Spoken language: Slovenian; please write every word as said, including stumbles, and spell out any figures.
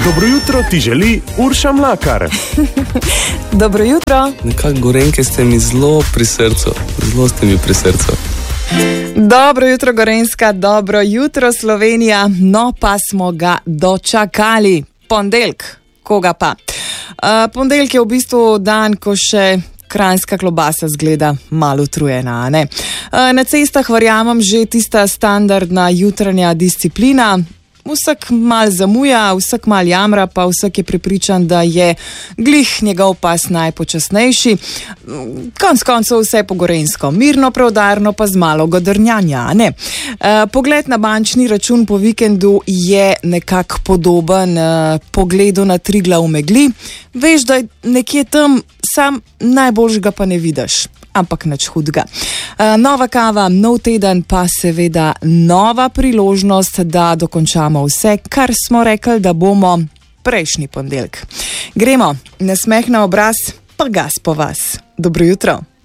Dobro jutro ti želi Urša Mlakar. Dobro jutro. Nekako Gorenjke ste mi zelo pri srcu, zelo ste mi pri srcu. Dobro jutro Gorenjska, dobro jutro Slovenija, no pa smo ga dočakali. Pondelk, koga pa? Uh, pondelk je v bistvu dan, ko še kranjska klobasa zgleda malo utrujena, ne? Uh, na cestah verjamem že tista standardna jutranja disciplina. Vsak mal zamuja, vsak mal jamra, pa vsak je prepričan, da je glih njegov pas najpočasnejši. Konc koncev vse po gorenjsko, mirno, preudarno, pa z malo godrnjanja, ne? E, pogled na bančni račun po vikendu je nekako podoben e, pogledu na Triglav v megli. Veš, da je nekje tam, sam najboljšega pa ne vidiš. Ampak nič hudega. Uh, nova kava, nov teden, pa seveda nova priložnost, da dokončamo vse, kar smo rekli, da bomo prejšnji ponedeljek. Gremo, nasmeh na obraz, pa gas po vas. Dobro jutro.